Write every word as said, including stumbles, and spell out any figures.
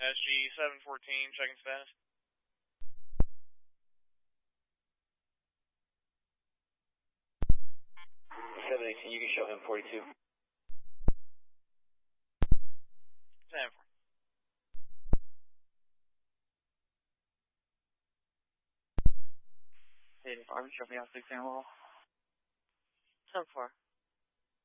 S G seven fourteen, checking status. seven eighteen, you can show him forty-two. ten four. eighty-five, show me out sixteen level. ten four.